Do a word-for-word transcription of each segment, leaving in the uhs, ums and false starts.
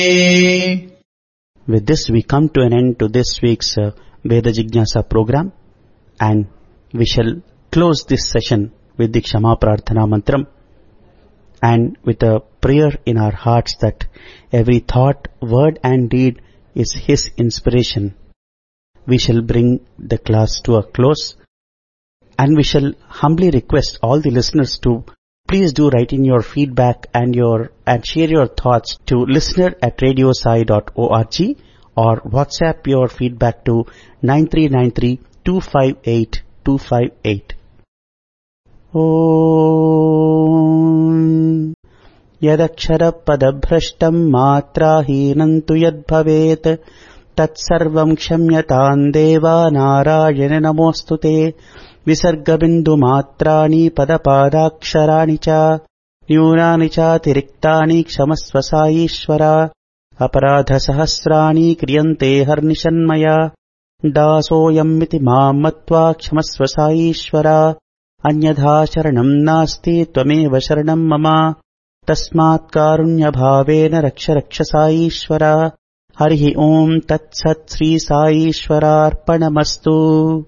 With this, we come to an end to this week's uh, Veda Jignasa program, and we shall close this session with the Kshama Prarthana Mantram, and with a prayer in our hearts that every thought, word and deed is His inspiration. We shall bring the class to a close, and we shall humbly request all the listeners to please do write in your feedback and your and share your thoughts to listener at radiosai dot org or WhatsApp your feedback to nine three nine three two five eight two five eight. Om Yadakshara Padabhrashtam Matrahinam tu yad bhavet Tatsarvam Kshamyatam Deva Narayana Namostute Visarga Bindu Matrani Padapadaksharaani Cha Nyunani Cha Tiriktani Kshamasva Saishvara Aparadha Sahasrani Kriyante Harnishanmaya Dasoyamiti Mamatva Kshamasva Saishvara Anyadha Sharanam Nasti Tvameva Sharanam Mama Tasmat Karunya Bhavena Raksha Raksha Saishvara Harihi Om Tat Sat Sri Saishvara Arpanamastu.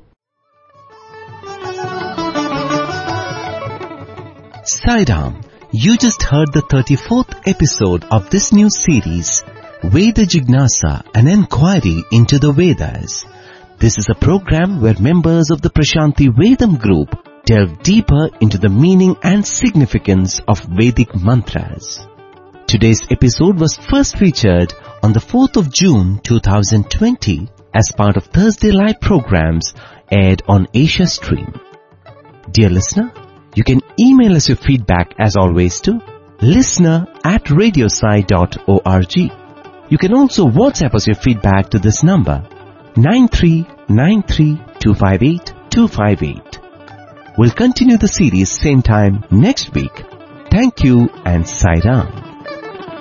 Sai-Ram, you just heard the thirty-fourth episode of this new series, Veda Jignasa, an inquiry into the Vedas. This is a program where members of the Prashanti Vedam group delve deeper into the meaning and significance of Vedic mantras. Today's episode was first featured on the fourth of June two thousand twenty as part of Thursday Live programs aired on Asia Stream. Dear listener, you can email us your feedback as always to listener at radiosai dot org. You can also WhatsApp us your feedback to this number nine three nine three two five eight two five eight. We'll continue the series same time next week. Thank you and Sai-Ram.